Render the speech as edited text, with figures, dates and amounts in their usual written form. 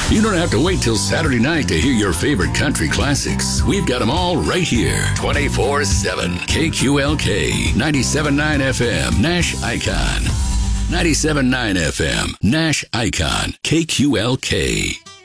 You don't have to wait till Saturday night to hear your favorite country classics. We've got them all right here, 24/7. KQLK, 97.9 FM, Nash Icon. 97.9 FM, Nash Icon, KQLK.